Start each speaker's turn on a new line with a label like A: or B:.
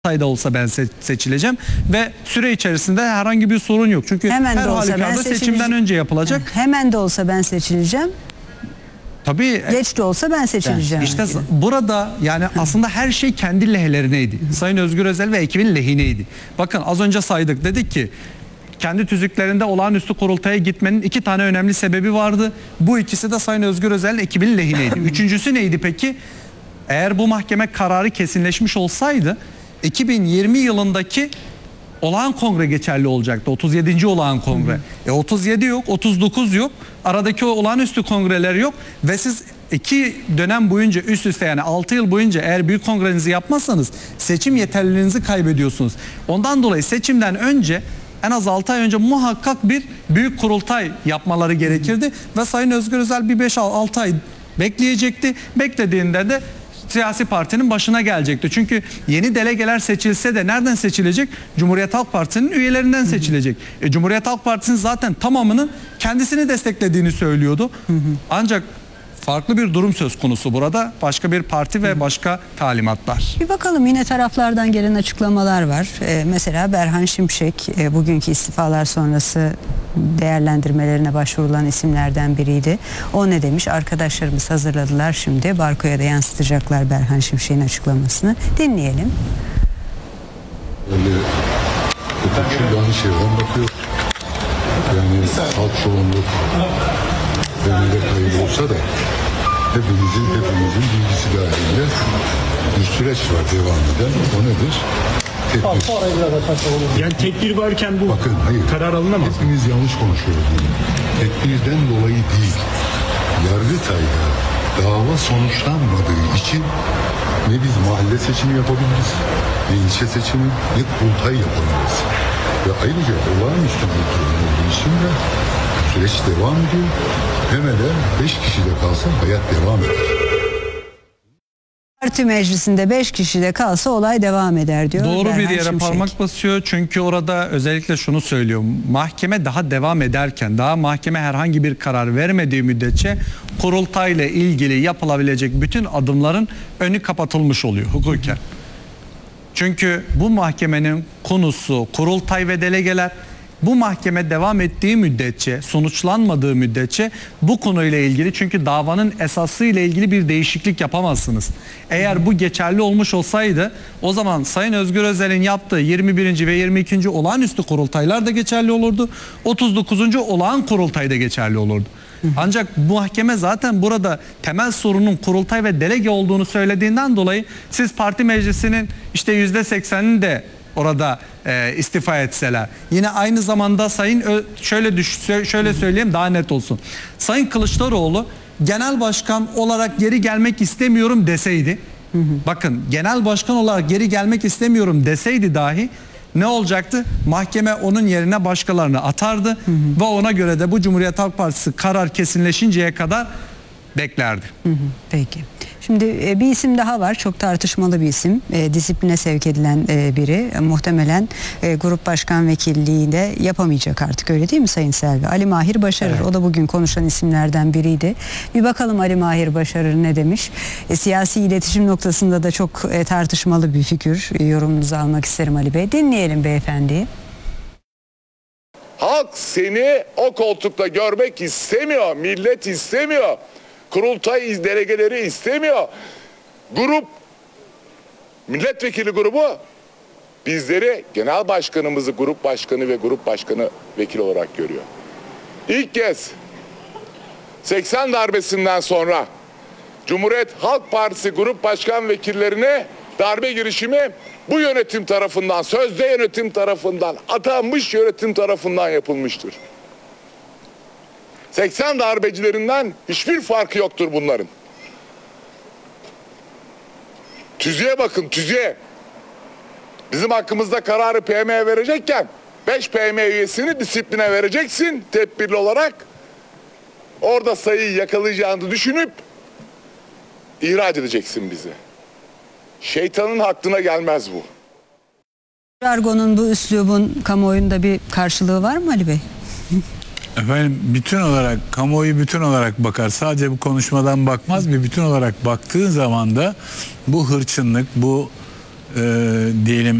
A: sayıda olsa ben seçileceğim ve süre içerisinde herhangi bir sorun yok. Çünkü
B: hemen
A: her halükarda seçimden önce yapılacak.
B: Hemen de olsa ben seçileceğim.
A: Tabii.
B: Geç de olsa ben seçileceğim.
A: İşte burada yani aslında her şey kendi lehlerindeydi. Sayın Özgür Özel ve ekibin lehineydi. Bakın az önce saydık, dedik ki kendi tüzüklerinde olağanüstü kurultaya gitmenin 2 tane önemli sebebi vardı. Bu ikisi de Sayın Özgür Özel ekibinin lehineydi. Üçüncüsü neydi peki? Eğer bu mahkeme kararı kesinleşmiş olsaydı 2020 yılındaki olağan kongre geçerli olacaktı. 37. olağan kongre. 37 yok, 39 yok. Aradaki o olağanüstü kongreler yok ve siz 2 dönem boyunca üst üste, yani 6 yıl boyunca eğer büyük kongrenizi yapmazsanız seçim yeterliliğinizi kaybediyorsunuz. Ondan dolayı seçimden önce en az 6 ay önce muhakkak bir büyük kurultay yapmaları gerekirdi ve Sayın Özgür Özel bir 5-6 ay bekleyecekti. Beklediğinde de siyasi partinin başına gelecekti. Çünkü yeni delegeler seçilse de nereden seçilecek? Cumhuriyet Halk Partisi'nin üyelerinden seçilecek. Cumhuriyet Halk Partisi'nin zaten tamamının kendisini desteklediğini söylüyordu. Ancak farklı bir durum söz konusu burada. Başka bir parti ve başka talimatlar.
B: Bir bakalım, yine taraflardan gelen açıklamalar var. Mesela Berhan Şimşek bugünkü istifalar sonrası değerlendirmelerine başvurulan isimlerden biriydi. O ne demiş? Arkadaşlarımız hazırladılar, şimdi Barko'ya da yansıtacaklar Berhan Şimşek'in açıklamasını. Dinleyelim.
C: Öyle öteki yanlış yerden bakıyor. Yani halk çoğunluk önünde kayıp olsa da hepimizin bilgisi dahilinde bir süreç var devam eden. O nedir? Tedbir.
D: Yani tedbir varken bu
C: Bakın, hayır,
D: karar alınamaz.
C: Hepimiz yanlış konuşuyoruz. Tedbirden dolayı değil. Yargıtay'da dava sonuçlanmadığı için ne biz mahalle seçimi yapabiliriz, ne ilçe seçimi, ne kurultay yapabiliriz. Ve ayrıca olağanüstü bir durum olduğu için de süreç devam ediyor. Hemen 5 kişi de kalsa hayat devam eder.
B: Parti meclisinde 5 kişi de kalsa olay devam eder diyor.
A: Doğru
B: Berhan
A: bir yere
B: Şimşek
A: parmak basıyor. Çünkü orada özellikle şunu söylüyor. Mahkeme daha devam ederken, daha mahkeme herhangi bir karar vermediği müddetçe kurultayla ilgili yapılabilecek bütün adımların önü kapatılmış oluyor hukuken. Çünkü bu mahkemenin konusu kurultay ve delegeler. Bu mahkeme devam ettiği müddetçe, sonuçlanmadığı müddetçe bu konuyla ilgili, çünkü davanın esası ile ilgili bir değişiklik yapamazsınız. Eğer bu geçerli olmuş olsaydı o zaman Sayın Özgür Özel'in yaptığı 21. ve 22. olağanüstü kurultaylar da geçerli olurdu. 39. olağan kurultay da geçerli olurdu. Ancak bu mahkeme zaten burada temel sorunun kurultay ve delege olduğunu söylediğinden dolayı siz parti meclisinin işte %80'ini de orada istifa etseler, yine aynı zamanda şöyle söyleyeyim daha net olsun. Sayın Kılıçdaroğlu genel başkan olarak geri gelmek istemiyorum deseydi, bakın genel başkan olarak geri gelmek istemiyorum deseydi dahi ne olacaktı? Mahkeme onun yerine başkalarını atardı ve ona göre de bu Cumhuriyet Halk Partisi karar kesinleşinceye kadar beklerdi.
B: Peki. Şimdi bir isim daha var. Çok tartışmalı bir isim. Disipline sevk edilen biri. Muhtemelen grup başkan vekilliği de yapamayacak artık, öyle değil mi Sayın Selvi? Ali Mahir Başarır. Evet. O da bugün konuşan isimlerden biriydi. Bir bakalım Ali Mahir Başarır ne demiş? Siyasi iletişim noktasında da çok tartışmalı bir figür. Yorumunuzu almak isterim Ali Bey. Dinleyelim beyefendiyi.
E: Halk seni o koltukta görmek istemiyor. Millet istemiyor. Kurultay delegeleri istemiyor. Grup, milletvekili grubu bizleri, genel başkanımızı grup başkanı ve grup başkanı vekil olarak görüyor. İlk kez 80 darbesinden sonra Cumhuriyet Halk Partisi grup başkan vekillerine darbe girişimi bu yönetim tarafından, sözde yönetim tarafından, atanmış yönetim tarafından yapılmıştır. 80 darbecilerinden hiçbir farkı yoktur bunların. Tüzüğe bakın, tüzüğe. Bizim hakkımızda kararı PM'ye verecekken 5 PM üyesini disipline vereceksin tedbirli olarak. Orada sayıyı yakalayacağını düşünüp ihraç edeceksin bizi. Şeytanın hakkına gelmez bu.
B: Argo'nun, bu üslubun kamuoyunda bir karşılığı var mı Ali Bey?
F: Efendim, bütün olarak, kamuoyu bütün olarak bakar. Sadece bu konuşmadan bakmaz. Bir bütün olarak baktığın zaman da bu hırçınlık, bu diyelim